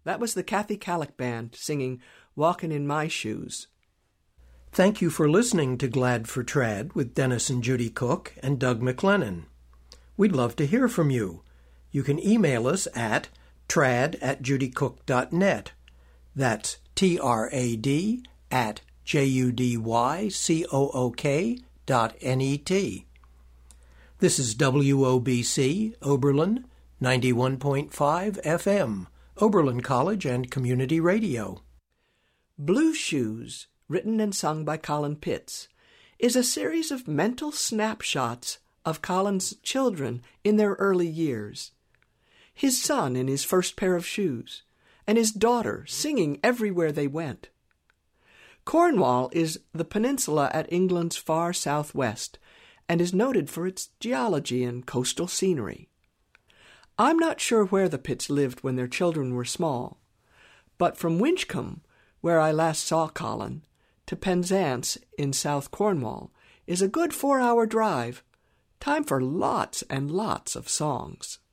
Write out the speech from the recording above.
That was the Kathy Kallick Band singing Walkin' in My Shoes. Thank you for listening to Glad for Trad with Dennis and Judy Cook and Doug McLennan. We'd love to hear from you. You can email us at trad@judycook.net. That's trad@judycook.net. This is WOBC, Oberlin, 91.5 FM, Oberlin College and Community Radio. Blue Shoes, written and sung by Colin Pitts, is a series of mental snapshots of Colin's children in their early years. His son in his first pair of shoes, and his daughter singing everywhere they went. Cornwall is the peninsula at England's far southwest, and is noted for its geology and coastal scenery. I'm not sure where the Pitts lived when their children were small, but from Winchcombe, where I last saw Colin, to Penzance in South Cornwall is a good 4-hour drive. Time for lots and lots of songs.